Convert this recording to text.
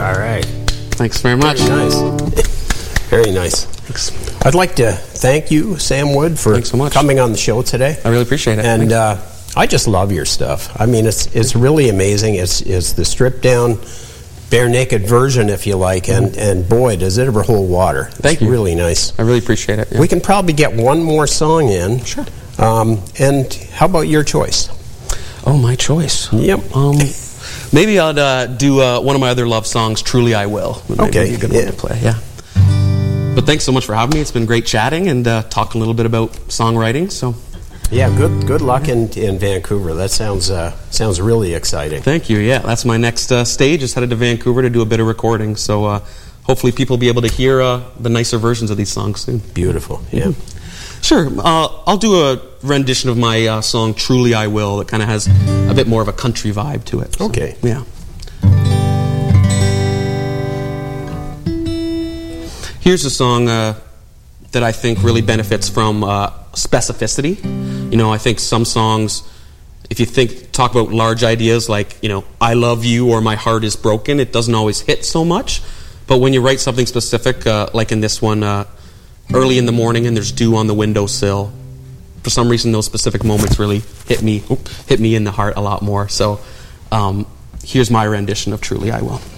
All right. Thanks very much. Very nice. Very nice. Thanks. I'd like to thank you, Sam Wood, for Thanks so much. coming on the show today. I really appreciate it. And I just love your stuff. I mean, it's really amazing. It's the stripped down, bare naked version, if you like, and boy, does it ever hold water. Thank you. Really nice. I really appreciate it. Yeah. We can probably get one more song in. Sure. And how about your choice? Oh, my choice. Yep. Maybe I'll do one of my other love songs, Truly I Will. Maybe Okay. a good one to play, yeah. But thanks so much for having me. It's been great chatting and talking a little bit about songwriting. So, Yeah, good luck in Vancouver. That sounds really exciting. thank you. Yeah, that's my next stage. Is headed to Vancouver to do a bit of recording. So, hopefully, people will be able to hear the nicer versions of these songs soon. Beautiful. Yeah. Sure. I'll do a rendition of my song "Truly I Will" that kind of has a bit more of a country vibe to it. So, Okay. Yeah. Here's a song that I think really benefits from specificity. You know, I think some songs, if you talk about large ideas like, you know, I love you or my heart is broken, it doesn't always hit so much. But when you write something specific, like in this one, early in the morning and there's dew on the windowsill, for some reason those specific moments really hit me in the heart a lot more. So here's my rendition of Truly I Will.